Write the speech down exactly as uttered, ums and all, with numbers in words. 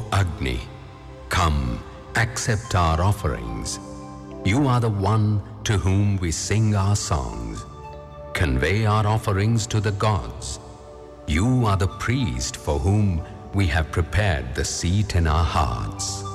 Agni, come, accept our offerings. You are the one to whom we sing our songs. Convey our offerings to the gods. You are the priest for whom we have prepared the seat in our hearts.